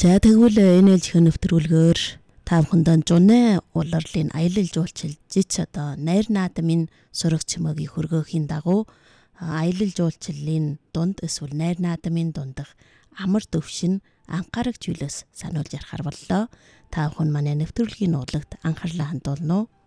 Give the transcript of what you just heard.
За тэгвэл энэ ээлжийн нэвтрүүлгээр та бүхэнд жунэ улирлын аялал жуулчилж одоо найр наадмын сураг чимээгийн хөргөөхийн дагуу аялал жуулчлалын дунд эсвэл найр наадмын дундах амар төвшин анхаарах зүйлээс сануулж ярихаар боллоо. Та бүхэн манай нэвтрүүлгийн нууглагт анхаарлаа хандуулно уу?